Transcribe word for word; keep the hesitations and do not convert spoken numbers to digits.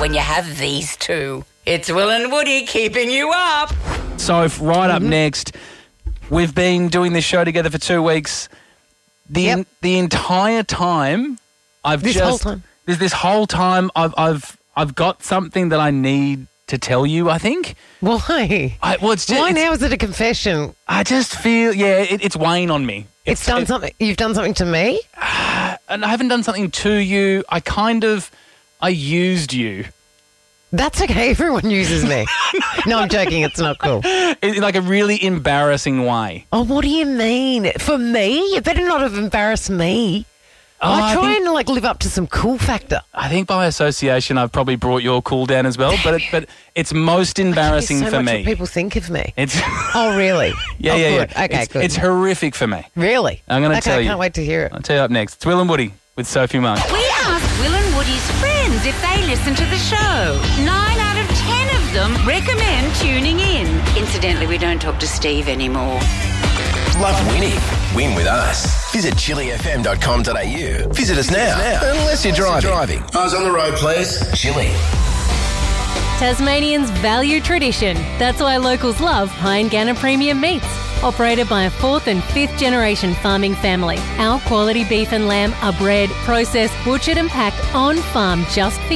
when you have these two. It's Will and Woody keeping you up. So if right up next, we've been doing this show together for two weeks. The Yep. the entire time, I've This just whole time. This, this whole time, I've I've I've got something that I need to tell you. I think. Why? I, well, it's just, Why it's- now is it a confession? I just feel yeah, it, it's weighing on me. It's, done it- something. You've done something to me? and I haven't done something to you. I kind of I used you. That's okay. Everyone uses me. No, I'm joking. It's not cool. In like a really embarrassing way. Oh, what do you mean? For me? You better not have embarrassed me. Oh, I I try think- and like live up to some cool factor. I think by association, I've probably brought your cool down as well. But it, but it's most embarrassing so for much me. What people think of me. It's Oh, really? yeah, oh, yeah, good. yeah. Okay, it's, good. It's horrific for me. Really? I'm gonna okay, tell I you. can't wait to hear it. I'll tell you up next. It's Will and Woody with Sophie Monk. We asked Will and Woody's friends if they listen to the show. Nine out of ten of them recommend tuning in. Incidentally, we don't talk to Steve anymore. Love winning? Win with us. Visit chili f m dot com dot a u. Visit us now, unless you're driving. Eyes on the road, please. Chili. Tasmanians value tradition. That's why locals love Pine Ganna Premium Meats. Operated by a fourth and fifth generation farming family. Our quality beef and lamb are bred, processed, butchered and packed on farm just for